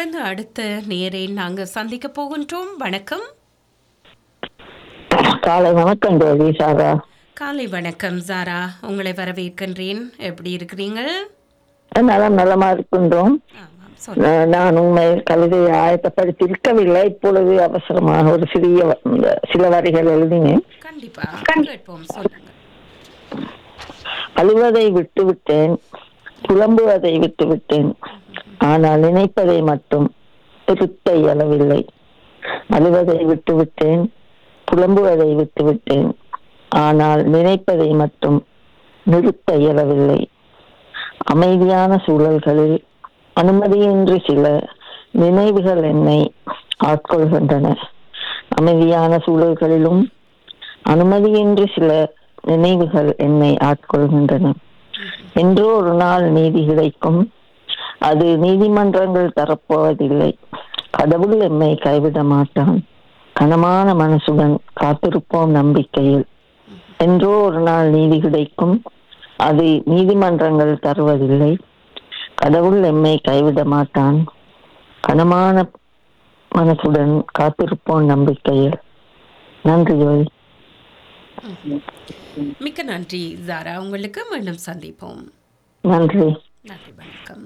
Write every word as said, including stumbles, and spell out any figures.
தொடர்ந்து அடுத்த நேரை நாங்கள் சந்திக்க போகின்றோம். வணக்கம். காலை வணக்கம் ஜோதி சாரா. காலை வணக்கம் சாரா, உங்களை வரவேற்கின்றேன். எப்படி இருக்கிறீங்க? நலம் நலமா இருக்கின்றோம். ஆமாம், சொல்லுங்க. நான் நான் உண்மை கவிதையை ஆயத்தப்படுத்தி இருக்கவில்லை. இப்பொழுது அவசரமாக ஒரு சிறிய வ- சில வரிகள் எழுதினேன். கண்டிப்பா கேட்போம், சொல்லுங்க. அழுவதை விட்டுவிட்டேன், புலம்புவதை விட்டுவிட்டேன், ஆனால் நினைப்பதை மட்டும் திருத்த இயலவில்லை. அழுவதை விட்டுவிட்டேன், புலம்புவதை விட்டுவிட்டேன், ஆனால் நினைப்பதை மட்டும் நிறுத்த இயலவில்லை. அமைதியான சூழல்களில் அனுமதியின்றி சில நினைவுகள் என்னை ஆட்கொள்கின்றன. அமைதியான சூழல்களிலும் அனுமதியின்றி சில நினைவுகள் என்னை ஆட்கொள்கின்றன. என்றோ ஒரு நாள் நீதி கிடைக்கும், அது நீதிமன்றங்கள் தரப்போவதில்லை. கடவுள் எம்மை கைவிட மாட்டான், கனமான மனசுடன் காத்திருப்போம் நம்பிக்கையில். என்றோ ஒரு நாள் நீதி கிடைக்கும், அது நீதிமன்றங்கள் தருவதில்லை. கடவுள் எம்மை கைவிட மாட்டான், கனமான மனசுடன் காத்திருப்போம் நம்பிக்கையில். நன்றி ஜோதி. மிக்க நன்றி சாரா, உங்களுக்கு மீண்டும் சந்திப்போம். நன்றி. நன்றி, வணக்கம்.